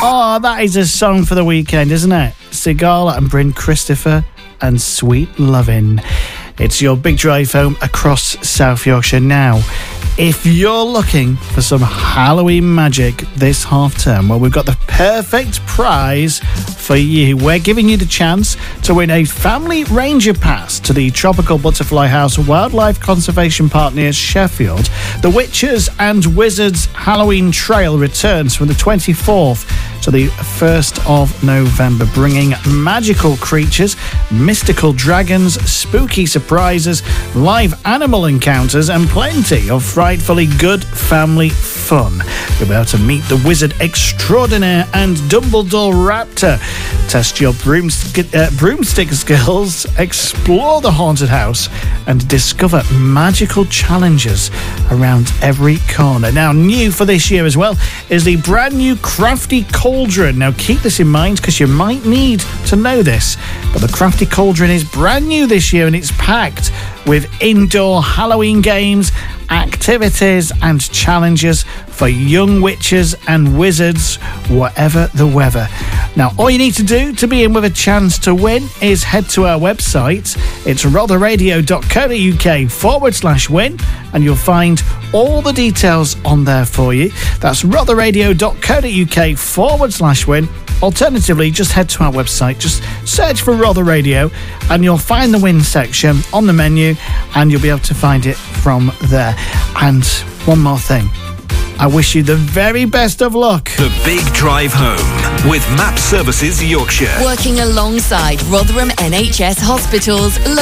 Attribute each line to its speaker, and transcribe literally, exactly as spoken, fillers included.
Speaker 1: Oh, that is a song for the weekend, isn't it? Sigala and Bryn Christopher and Sweet Lovin'. It's your big drive home across South Yorkshire now. If you're looking for some Halloween magic this half term, well, we've got the perfect prize for you. We're giving you the chance to win a family ranger pass to the Tropical Butterfly House Wildlife Conservation Park near Sheffield. The Witches and Wizards Halloween Trail returns from the twenty-fourth to the first of November, bringing magical creatures, mystical dragons, spooky surprises, live animal encounters, and plenty of frightfully good family fun. You'll be able to meet the wizard extraordinaire and Dumbledore Raptor, test your broomstick, uh, broomstick skills, explore the haunted house, and discover magical challenges around every corner. Now, new for this year as well is the brand new Crafty Cauldron. Now, keep this in mind because you might need to know this, but the Crafty Cauldron is brand new this year and it's packed with indoor Halloween games, activities and challenges for young witches and wizards, whatever the weather. Now, all you need to do to be in with a chance to win is head to our website. It's rotherradio.co.uk forward slash win, and you'll find all the details on there for you. That's rotherradio.co.uk forward slash win. Alternatively, just head to our website, just search for Rother Radio, and you'll find the win section on the menu, and you'll be able to find it from there. And one more thing. I wish you the very best of luck.
Speaker 2: The Big Drive Home with Map Services Yorkshire.
Speaker 3: Working alongside Rotherham N H S Hospitals.